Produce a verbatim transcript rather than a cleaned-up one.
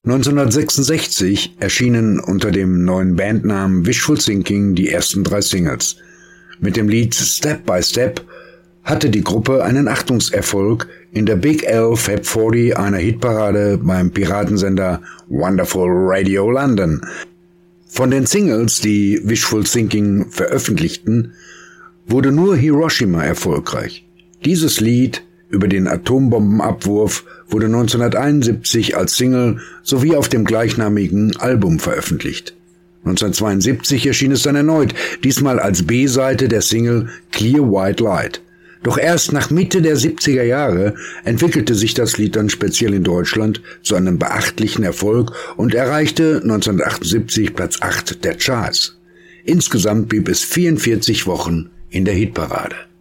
neunzehnhundertsechsundsechzig erschienen unter dem neuen Bandnamen Wishful Thinking die ersten drei Singles. Mit dem Lied Step by Step hatte die Gruppe einen Achtungserfolg in der Big L Fab vierzig, einer Hitparade beim Piratensender Wonderful Radio London. Von den Singles, die Wishful Thinking veröffentlichten, wurde nur Hiroshima erfolgreich. Dieses Lied über den Atombombenabwurf wurde neunzehnhunderteinundsiebzig als Single sowie auf dem gleichnamigen Album veröffentlicht. neunzehnhundertzweiundsiebzig erschien es dann erneut, diesmal als B-Seite der Single Clear White Light. Doch erst nach Mitte der siebziger Jahre entwickelte sich das Lied dann speziell in Deutschland zu einem beachtlichen Erfolg und erreichte neunzehnhundertachtundsiebzig Platz acht der Charts. Insgesamt blieb es vierundvierzig Wochen in der Hitparade.